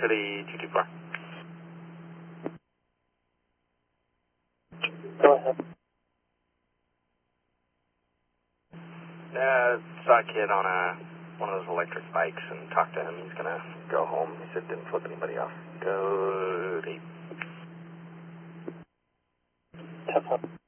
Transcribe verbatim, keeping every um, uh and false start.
City two two four. Go ahead. Uh, saw a kid on a one of those electric bikes and talked to him. He's gonna go home. He said didn't flip anybody off. Go deep. Tough up.